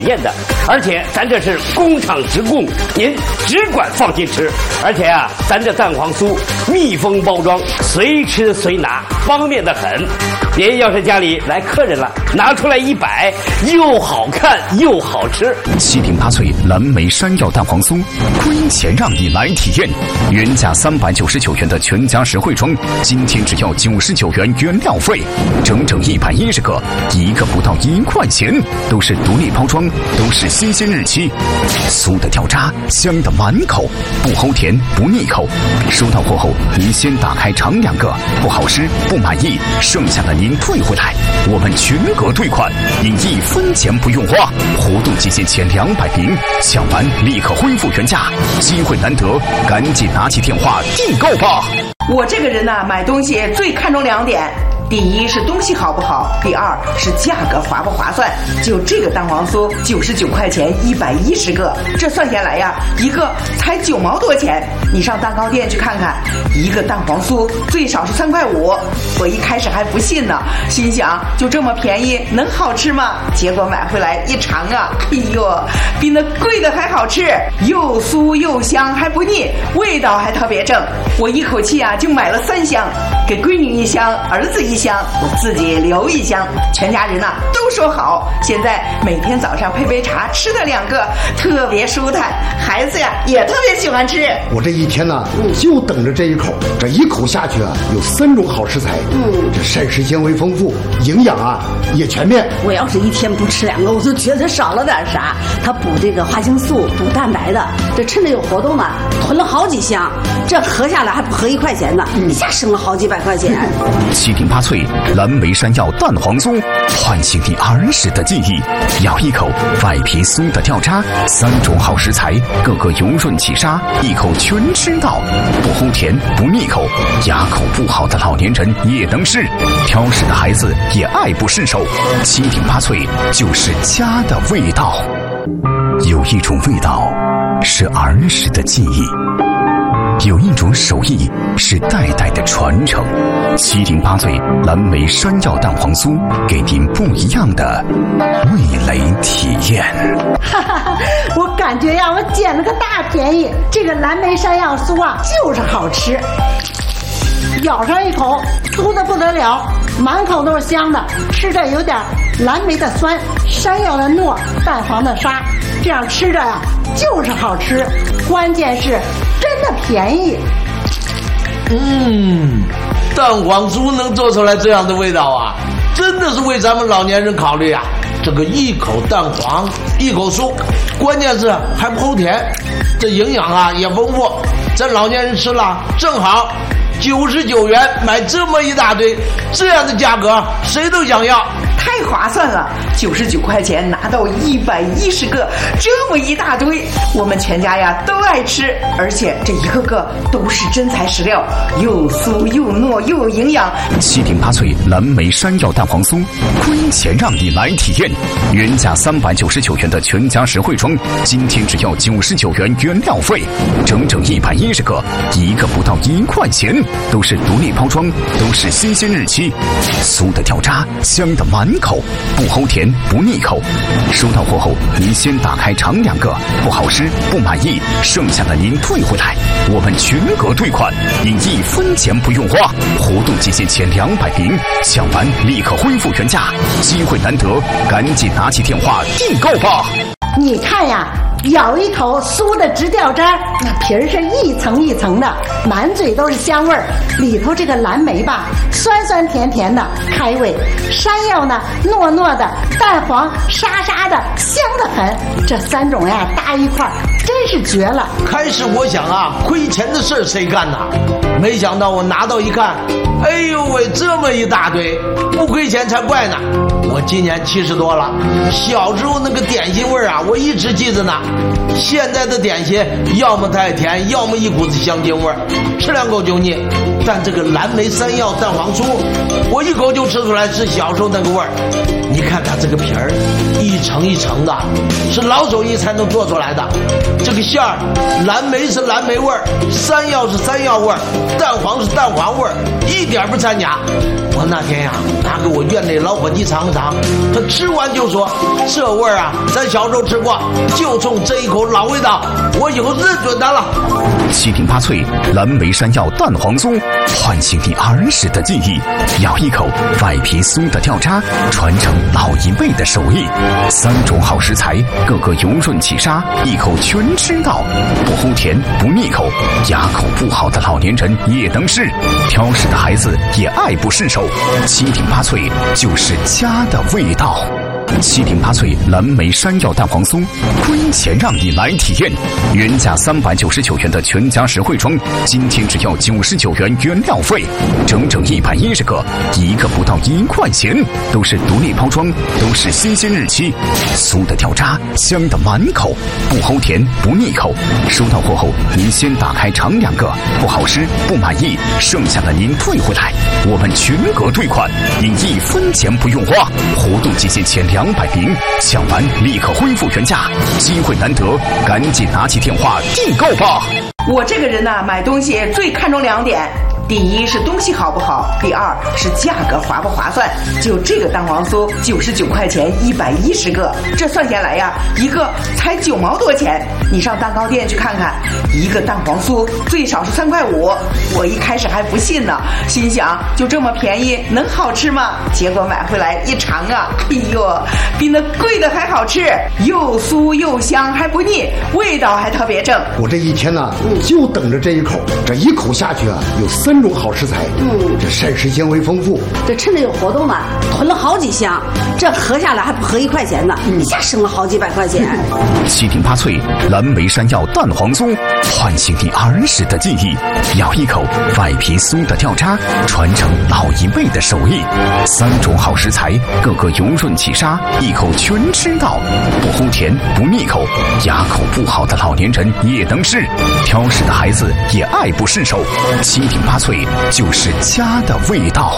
验的，而且咱这是工厂直供，您只管放心吃。而且啊，咱这蛋黄酥密封包装，随吃随拿，方便得很。您要是家里来客人了，拿出来一摆，又好看又好吃。 7顶8脆蓝莓山药蛋黄酥，亏钱让你来体验。原价399元的全家实惠装，今天只要99元原料费，整整110个，一个不到1块钱，都是独立包装，都是新鲜日期。酥的掉渣，香的满口，不齁甜不腻口。收到货后，您先打开尝2个，不好吃不满意，剩下的您退回来，我们全额退款，您1分钱不用花。活动期限前200名，抢完立刻恢复原价，机会难得，赶紧拿起电话订购吧。 我这个人呢，买东西最看重2点。第一是东西好不好，第二是价格划不划算。就这个蛋黄酥99块钱110个，这算下来呀，一个才9毛多钱。你上蛋糕店去看看，一个蛋黄酥最少是3块5。我一开始还不信呢，心想就这么便宜能好吃吗？结果买回来一尝啊，哎呦，比那贵的还好吃，又酥又香还不腻，味道还特别正。我一口气啊就买了3箱，给闺女1箱，儿子1箱，我自己留1箱，全家人呐都说好。现在每天早上配杯茶，吃它2个，特别舒坦，孩子呀也特别喜欢吃。 我这一天呢，就等着这一口，这一口下去啊，有3种好食材，这膳食纤维丰富，营养啊也全面。 我要是一天不吃2个，我就觉得少了点啥。它补这个花青素，补蛋白的，这趁着有活动呢，囤了好几箱，这合下来还不合1块钱呢，一下省了好几百块钱。 7顶8脆蓝莓山药蛋黄酥，唤醒你儿时的记忆。咬一口，外皮酥的掉渣，3种好食材，个个油润起沙，一口全吃到，不齁甜不腻口，牙口不好的老年人也能吃，挑食的孩子也爱不释手。7顶8脆就是家的味道。有一种味道是儿时的记忆，有一种手艺是代代的传承。7顶8脆蓝莓山药蛋黄酥，给您不一样的味蕾体验。 哈哈，我感觉呀，我捡了个大便宜。这个蓝莓山药酥啊，就是好吃。咬上一口，酥的不得了，满口都是香的，吃着有点蓝莓的酸，山药的糯，蛋黄的沙，这样吃着呀就是好吃。关键是真的便宜。 蛋黄酥能做出来这样的味道啊，真的是为咱们老年人考虑啊。这个一口蛋黄一口酥，关键是还不齁甜，这营养啊也丰富，咱老年人吃了正好。99元买这么一大堆，这样的价格谁都想要， 太划算了！99块钱拿到110个，这么一大堆，我们全家呀都爱吃，而且这一个个都是真材实料，又酥又糯又有营养。 7顶8脆蓝莓山药蛋黄酥，亏钱让你来体验。原价399元的全家实惠装，今天只要99元原料费，整整110个，一个不到1块钱，都是独立包装，都是新鲜日期。酥的掉渣，香的满口，不齁甜不腻口。收到货后，您先打开尝2个，不好吃不满意，剩下的您退回来，我们全额退款，您1分钱不用花。活动期限前200名，抢完立刻恢复原价，机会难得，赶紧拿起电话订购吧。 你看呀，咬一口酥的直掉渣，那皮儿是一层一层的，满嘴都是香味儿。里头这个蓝莓吧，酸酸甜甜的，开胃；山药呢，糯糯的；蛋黄沙沙的，香得很。这3种呀，搭一块儿，真是绝了。 开始我想啊，亏钱的事儿谁干呐？没想到我拿到一看，哎呦喂，这么一大堆，不亏钱才怪呢。我今年70多了，小时候那个点心味儿啊，我一直记着呢。现在的点心要么太甜，要么一股子香精味儿，吃2口就腻。但这个蓝莓山药蛋黄酥，我一口就吃出来是小时候那个味儿。你看它这个皮儿，一层一层的，是老手艺才能做出来的。 这个馅儿，蓝莓是蓝莓味儿，山药是山药味儿，蛋黄是蛋黄味儿，一点不掺假。我那天呀，拿给我院内老伙计尝了尝，他吃完就说：“这味儿啊，咱小时候吃过，就冲这一口老味道，我以后认准它了。” 七品八脆蓝莓山药蛋黄酥，唤醒你儿时的记忆。咬一口，外皮酥的掉渣，传承老一辈的手艺。3种好食材，个个油润起沙，一口全吃到，不齁甜不腻口，牙口不好的老年人也能吃，挑食的孩子也爱不释手。七品八脆就是家的味道。七品八脆蓝莓山药蛋黄酥，亏钱让你来体验。原价399元的全家实惠装，今天只要99元原料费，整整110个，一个不到1块钱，都是独立包装，都是新鲜日期，酥的掉渣，香的满口，不齁甜不腻口。收到货后，您先打开尝2个，不好吃不满意，剩下的您退回来，我们全额退款，您1分钱不用花。活动期限前200名，抢完立刻恢复原价，机会难得，赶紧拿起电话订购吧。 我这个人呢，买东西最看重2点。第一是东西好不好，第二是价格划不划算。就这个蛋黄酥99块钱110个，这算下来呀，一个才9毛多钱。你上蛋糕店去看看，一个蛋黄酥最少是3块5。我一开始还不信呢，心想就这么便宜能好吃吗？结果买回来一尝啊，哎呦，比那贵的还好吃，又酥又香还不腻，味道还特别正。 我这一天呢，就等着这一口，这一口下去啊，有3种好食材，这膳食纤维丰富。 这趁着有活动嘛，囤了好几箱，这合下来还不合1块钱呢，一下省了好几百块钱。 七品八脆蓝莓山药蛋黄酥，唤醒你儿时的记忆。咬一口，外皮酥的掉渣，传承老一辈的手艺。3种好食材，个个油润起沙，一口全吃到，不齁甜不腻口，牙口不好的老年人也能吃，挑食的孩子也爱不释手。七品八脆就是家的味道。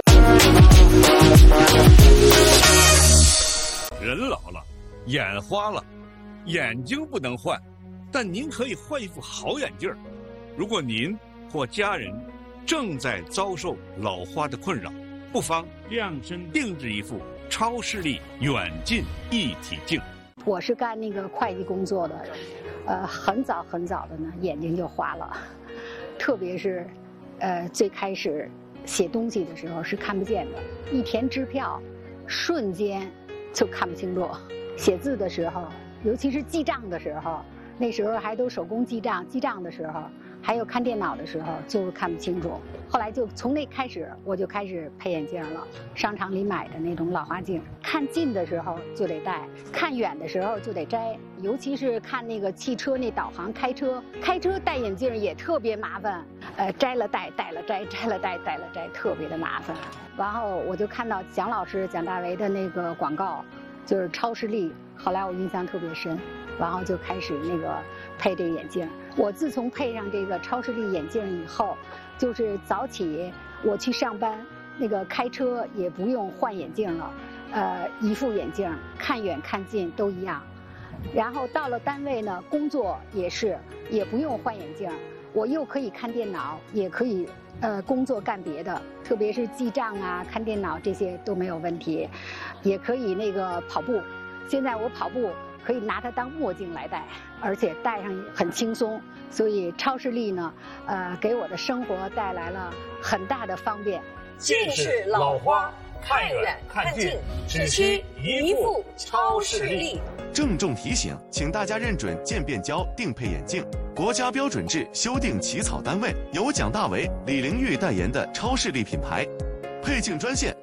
人老了，眼花了，眼睛不能换，但您可以换一副好眼镜。如果您或家人正在遭受老花的困扰，不妨量身定制一副超视力远近一体镜。 我是干那个会计工作的，很早的呢，眼睛就花了，特别是，最开始写东西的时候是看不见的，一填支票，瞬间就看不清楚。写字的时候，尤其是记账的时候，那时候还都手工记账的时候，还有看电脑的时候，就是看不清楚。后来就从那开始，我就开始配眼镜了，商场里买的那种老花镜，看近的时候就得戴，看远的时候就得摘。尤其是看那个汽车那导航，开车戴眼镜也特别麻烦，摘了戴，戴了摘，摘了戴，戴了摘，特别的麻烦。然后我就看到蒋老师蒋大为的那个广告，就是超视力，后来我印象特别深，然后就开始那个配这个眼镜。我自从配上这个超视力眼镜以后，就是早起我去上班，那个开车也不用换眼镜了，一副眼镜看远看近都一样。然后到了单位呢，工作也不用换眼镜，我又可以看电脑，也可以工作干别的，特别是记账啊、看电脑这些都没有问题，也可以那个跑步。现在我跑步可以拿它当墨镜来戴，而且戴上很轻松，所以超视力呢，给我的生活带来了很大的方便。 近视老花，看远看近，只需一副超视力。 郑重提醒，请大家认准渐变胶定配眼镜，国家标准制修订起草单位，由蒋大为、李玲玉代言的超视力品牌。配镜专线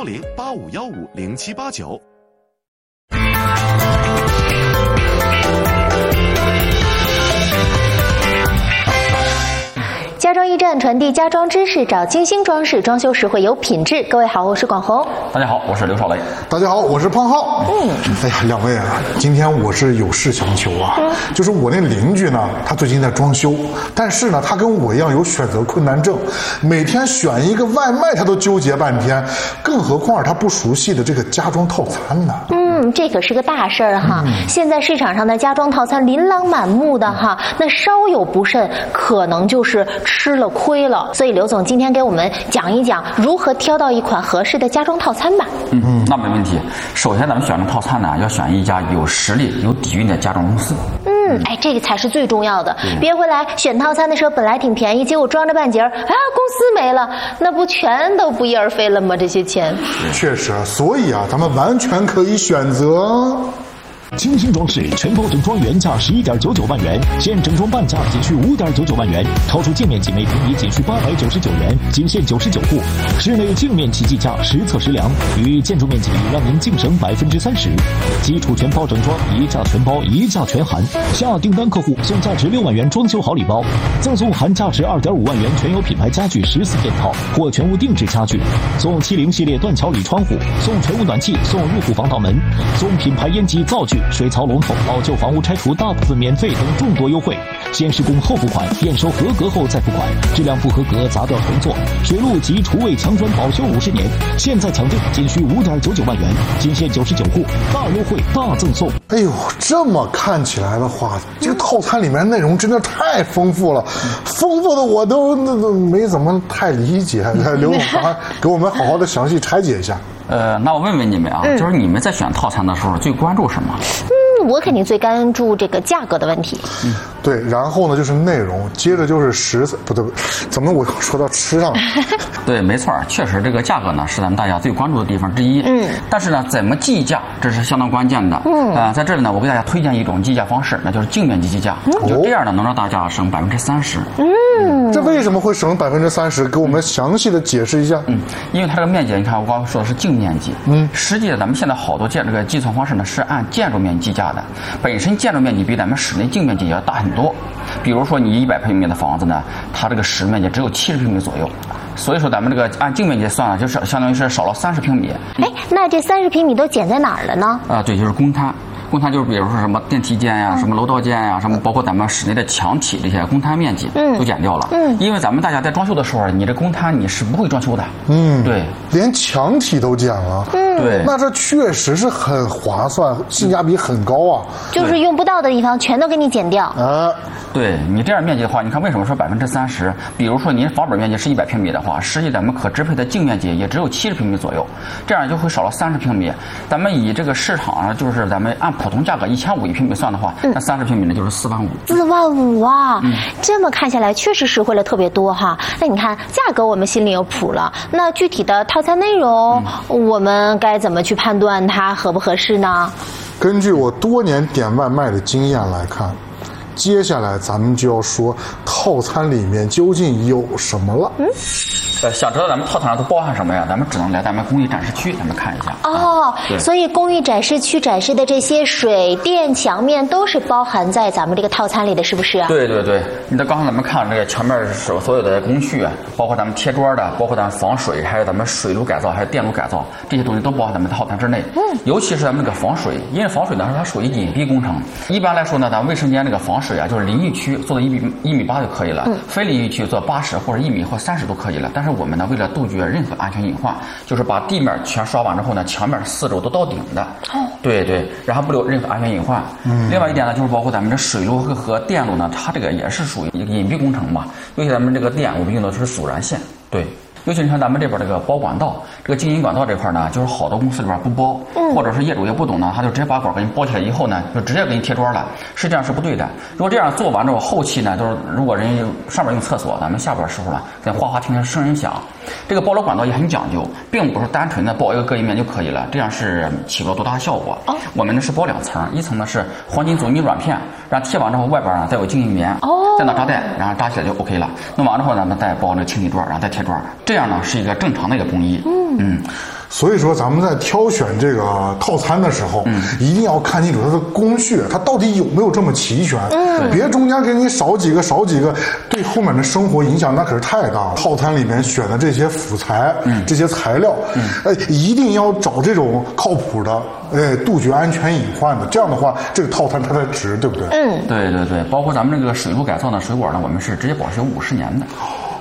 010-8515-0789。 家装驿站传递家装知识，找精心装饰，装修实惠有品质。各位好，我是广红。 大家好，我是刘少雷。 大家好，我是胖浩。哎呀，两位啊，今天我是有事相求啊。就是我那邻居呢，他最近在装修，但是呢，他跟我一样有选择困难症，每天选一个外卖他都纠结半天，更何况他不熟悉的这个家装套餐呢。 这可是个大事儿哈。现在市场上的家装套餐琳琅满目的哈，那稍有不慎，可能就是吃了亏了。所以刘总今天给我们讲一讲如何挑到一款合适的家装套餐吧。 那没问题。首先咱们选择套餐呢，要选一家有实力、有底蕴的家装公司。 这个才是最重要的。别回来选套餐的时候本来挺便宜，结果装着半截儿，公司没了，那不全都不翼而飞了吗？这些钱。 确实，所以咱们完全可以选择。 金星装饰全包整装原价11.99万元，现整装半价仅需5.99万元，超出净面积每平米仅需899元，仅限99户。室内净面积计价实测实量，与建筑面积比让您净省30%。基础全包整装，一价全包，一价全含。下订单客户送价值6万元装修好礼包，赠送含价值2.5万元全有品牌家具14件套或全屋定制家具，送70系列断桥铝窗户，送全屋暖气，送入户防盗门，送品牌烟机灶具、水槽龙头，老旧房屋拆除大部分免费等众多优惠。先施工后付款，验收合格后再付款，质量不合格砸掉重做。水路及厨卫墙砖保修50年，现在抢订仅需5.99万元，仅限99户，大优惠大赠送。 哎呦，这么看起来的话，这个套餐里面内容真的太丰富了，丰富的我都没怎么太理解。刘总给我们好好的详细拆解一下。 那我问问你们就是你们在选套餐的时候最关注什么？ 我肯定最关注这个价格的问题。 对，然后呢就是内容，接着就是食材，不对，怎么我说到吃上了？ 对，没错，确实这个价格呢是咱们大家最关注的地方之一。但是呢，怎么计价这是相当关键的。在这里呢，我给大家推荐一种计价方式，那就是净面积计价。就这样呢，能让大家省30%。 这为什么会省30%？给我们详细的解释一下。 因为它这个面积，你看我刚刚说的是净面积。实际咱们现在好多这个计算方式呢是按建筑面积计价的，本身建筑面积比咱们室内净面积要大很多。比如说你100平米的房子呢，它这个实面积只有70平米左右，所以说咱们这个按净面积算了，就是相当于是少了30平米。 那这30平米都减在哪儿了呢？ 对，就是公摊。公摊就是比如说什么电梯间呀、什么楼道间呀、什么包括咱们室内的墙体这些公摊面积都减掉了。因为咱们大家在装修的时候，你这公摊你是不会装修的。对， 连墙体都减了。 对， 那这确实是很划算，性价比很高啊。 就是用不到的地方全都给你减掉。 对你这样面积的话，你看为什么说30%？比如说您房本面积是100平米的话，实际咱们可支配的净面积也只有70平米左右，这样就会少了30平米。咱们以这个市场上就是咱们按普通价格1500一平米算的话，那30平米呢就是4万5。 4万5啊！这么看下来确实实惠了特别多哈。那你看价格我们心里有谱了，那具体的套餐内容，我们该怎么去判断它合不合适呢？ 根据我多年点外卖的经验来看，接下来咱们就要说套餐里面究竟有什么了。 想知道咱们套餐上都包含什么呀？咱们只能来咱们工艺展示区，咱们看一下。 所以工艺展示区展示的这些水电墙面都是包含在咱们这个套餐里的，是不是啊？ 对对对，你看刚才咱们看这个墙面所有的工序，包括咱们贴砖的，包括咱们防水，还有咱们水路改造，还有电路改造，这些东西都包含咱们套餐之内。尤其是咱们这个防水，因为防水呢它属于隐蔽工程。一般来说呢，咱们卫生间这个防水就是淋浴区做到1.8米就可以了，非淋浴区做80或者1米或30都可以了。但是我们呢，为了杜绝任何安全隐患，就是把地面全刷完之后呢，墙面4周都到顶的。对对，然后不留任何安全隐患。另外一点呢，就是包括咱们这水路和电路呢，它这个也是属于一个隐蔽工程嘛。尤其咱们这个电，我们用的是阻燃线。对。尤其你看咱们这边这个包管道，这个经营管道这块呢，就是好多公司里边不包，或者是业主也不懂呢，他就直接把管给你包起来以后呢，就直接给你贴砖了，实际上是不对的。如果这样做完之后，后期呢，就是如果人上边用厕所，咱们下边时候呢，在哗哗听声音响，这个包楼管道也很讲究，并不是单纯的包一个隔音面就可以了，这样是起不了多大的效果。我们呢是包2层，一层呢是黄金阻尼软片，然后贴完之后外边呢再有静音棉，再拿扎带，然后扎起来就 OK 了。弄完之后呢，再包那个清理砖，然后再贴砖，这样呢是一个正常的一个工艺。 所以说咱们在挑选这个套餐的时候，一定要看清楚它的工序，它到底有没有这么齐全，别中间给你少几个，对后面的生活影响那可是太大了。套餐里面选的这些辅材，这些材料，一定要找这种靠谱的，杜绝安全隐患的，这样的话这个套餐它才值，对不对？ 对对对，包括咱们这个水路改造的水管呢，我们是直接保修50年的。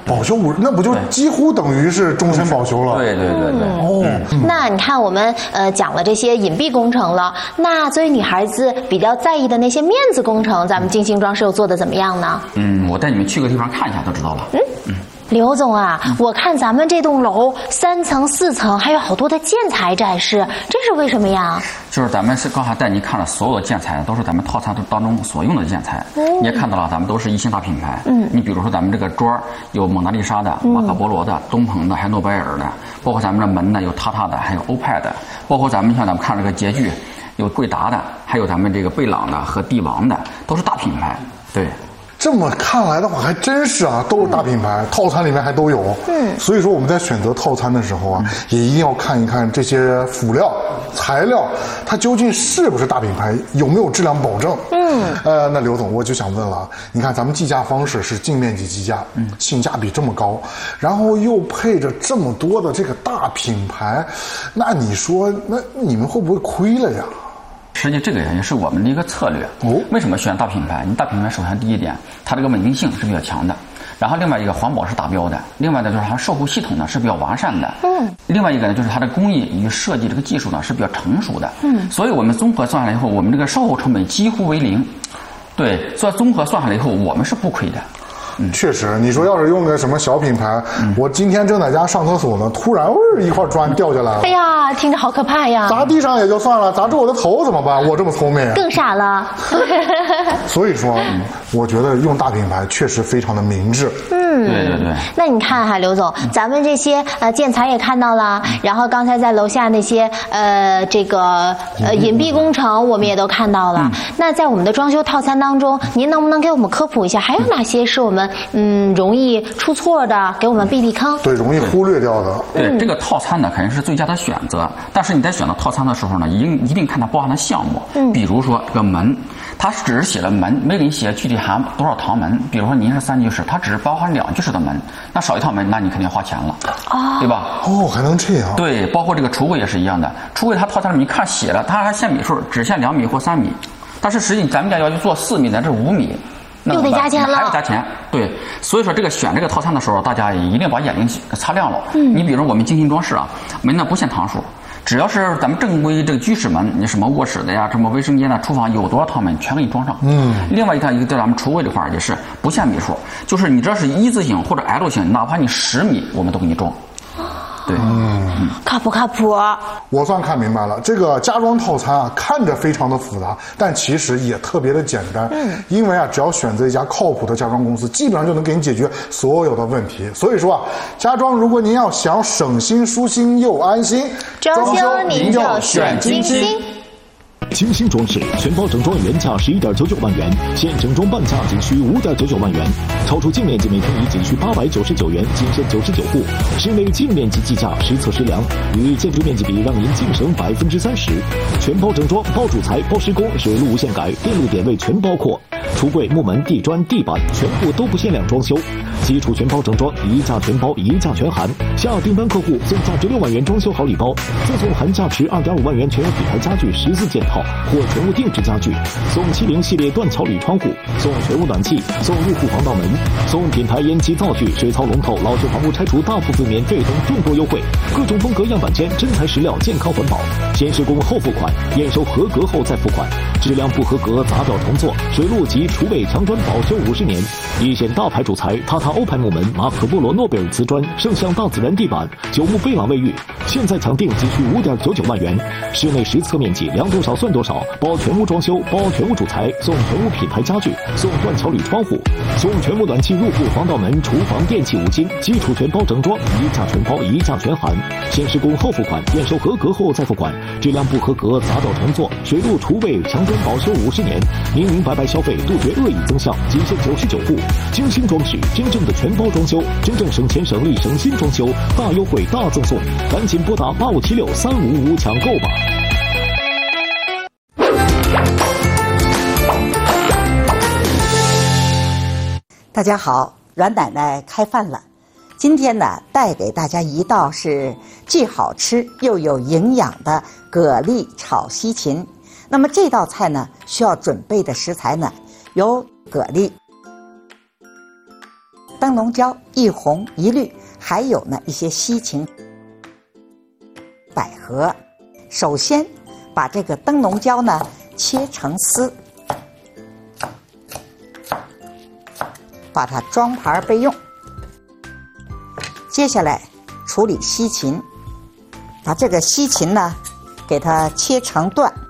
保修50，那不就几乎等于是终身保修了？ 对。 哦， 那你看我们讲了这些隐蔽工程了，那作为女孩子比较在意的那些面子工程，咱们金星装饰又做的怎么样呢？ 我带你们去个地方看一下就知道了。 刘总啊，我看咱们这栋楼3层4层还有好多的建材展示，这是为什么呀？ 就是咱们是刚才带你看了所有的建材，都是咱们套餐当中所用的建材。你也看到了，咱们都是一星大品牌。你比如说咱们这个桌有蒙娜丽莎的、马可波罗的、东鹏的，还有诺贝尔的，包括咱们这门呢有塔塔的，还有欧派的，包括咱们像咱们看这个洁具，有贵达的，还有咱们这个贝朗的和帝王的，都是大品牌。对。 这么看来的话，还真是啊，都是大品牌，套餐里面还都有。所以说我们在选择套餐的时候啊，也一定要看一看这些辅料、材料，它究竟是不是大品牌，有没有质量保证。那刘总，我就想问了，你看咱们计价方式是净面积计价，性价比这么高，然后又配着这么多的这个大品牌，那你说，那你们会不会亏了呀？ 实际这个也是我们的一个策略。为什么选大品牌？你大品牌首先第一点，它这个稳定性是比较强的，然后另外一个环保是达标的，另外呢就是它售后系统呢是比较完善的。另外一个呢就是它的工艺与设计这个技术呢是比较成熟的。所以我们综合算下来以后，我们这个售后成本几乎为0。对，所以综合算下来以后，我们是不亏的。 确实，你说要是用个什么小品牌，我今天正在家上厕所呢，突然一块砖掉下来了， 哎呀，听着好可怕呀！ 砸地上也就算了，砸中我的头怎么办？我这么聪明， 更傻了。 所以说，我觉得用大品牌确实非常的明智。 对。 那你看哈，刘总，咱们这些建材也看到了，然后刚才在楼下那些这个隐蔽工程我们也都看到了。那在我们的装修套餐当中，您能不能给我们科普一下，还有哪些是我们容易出错的，给我们避避坑？ 对，容易忽略掉的。 对，这个套餐呢肯定是最佳的选择，但是你在选择套餐的时候呢，一定看它包含的项目。比如说这个门，它只是写了门，没给你写具体含多少堂门。比如说您是3居室，它只是包含2居室的门，那少一套门，那你肯定花钱了，对吧？ 还能这样？ 对，包括这个橱柜也是一样的，橱柜它套餐里面看写了，它还限米数，只限2米或3米，但是实际咱们家要去做4米乃至5米。 又得加钱了， 还要加钱。对，所以说这个选这个套餐的时候，大家也一定把眼睛擦亮了。你比如我们精心装饰啊，门呢不限堂数，只要是咱们正规这个居室门，你什么卧室的呀，什么卫生间的、厨房有多少套门，全给你装上。另外一个在咱们橱柜这块也是不限米数，就是你只要是一字形或者 L 型，哪怕你10米，我们都给你装。对， 靠不靠谱？ 我算看明白了，这个家装套餐啊，看着非常的复杂，但其实也特别的简单。因为啊，只要选择一家靠谱的家装公司，基本上就能给你解决所有的问题。所以说啊，家装如果您要想省心、舒心又安心， 装修您就选金星。 金星装饰全包整装原价11.99万元，现整装半价仅需5.99万元，超出净面积每平米仅需899元，仅限99户，室内净面积计价实测实量，与建筑面积比让您净省30%。全包整装，包主材、包施工，水路无限改，电路点位全包括，橱柜、木门、地砖、地板全部都不限量装修，基础全包整装，一价全包，一价全含。下订单客户送价值6万元装修好礼包，赠送含价值2.5万元全屋品牌家具14件套或全屋定制家具，送70系列断桥铝窗户，送全屋暖气，送入户防盗门，送品牌烟机灶具、水槽龙头、老旧房屋拆除大部分免费等众多优惠，各种风格样板间，真材实料，健康环保，先施工后付款，验收合格后再付款，质量不合格砸掉重做，水路及厨卫墙砖保修50年，一线大牌主材塔塔欧派木门、马可波罗诺贝尔瓷砖、圣象大自然地板、九牧贝朗卫浴，现在抢订仅需5.99万元，室内实测面积量多少算多少，包全屋装修，包全屋主材，送全屋品牌家具，送断桥铝窗户，送全屋暖气入户防盗门、厨房电器5金，基础全包整装，一价全包，一价全含，先施工后付款，验收合格后再付款，质量不合格砸掉重做，水路厨卫墙砖保修50年，明明白白消费，杜绝恶意增项，仅限99户。精心装饰，真正的全包装修，真正省钱省力省心装修，大优惠大赠送，赶紧拨打85763555抢购吧。 大家好，阮奶奶开饭了。今天呢，带给大家一道是既好吃又有营养的蛤蜊炒西芹。那么这道菜呢，需要准备的食材呢，有蛤蜊、 灯笼椒一红一绿，还有呢一些西芹、百合。首先把这个灯笼椒呢切成丝，把它装盘备用。接下来处理西芹，把这个西芹呢给它切成段，